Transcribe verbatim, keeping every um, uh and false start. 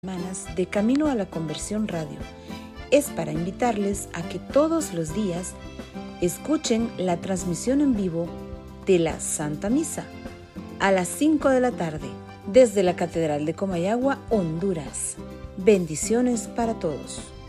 Semanas de Camino a la Conversión Radio. Es para invitarles a que todos los días escuchen la transmisión en vivo de la Santa Misa a las cinco de la tarde desde la Catedral de Comayagua, Honduras. Bendiciones para todos.